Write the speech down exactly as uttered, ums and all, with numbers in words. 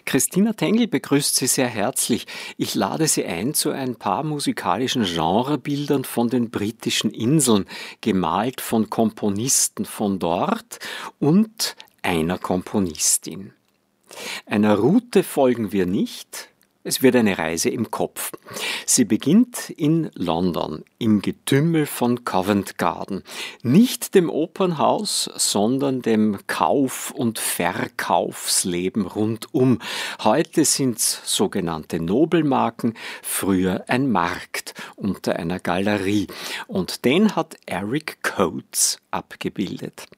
Christina Tengel begrüßt Sie sehr herzlich. Ich lade Sie ein zu ein paar musikalischen Genrebildern von den britischen Inseln, gemalt von Komponisten von dort und einer Komponistin. Einer Route folgen wir nicht. Es wird eine Reise im Kopf. Sie beginnt in London, im Getümmel von Covent Garden. Nicht dem Opernhaus, sondern dem Kauf- und Verkaufsleben rundum. Heute sind's sogenannte Nobelmarken, früher ein Markt unter einer Galerie. Und den hat Eric Coates abgebildet.